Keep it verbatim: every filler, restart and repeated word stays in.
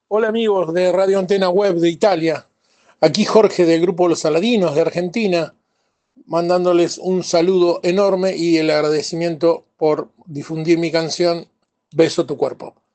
Hola amigos de Radio Antena Web de Italia. Aquí Jorge del grupo Los Saladinos de Argentina, mandándoles un saludo enorme y el agradecimiento por difundir mi canción Beso tu cuerpo.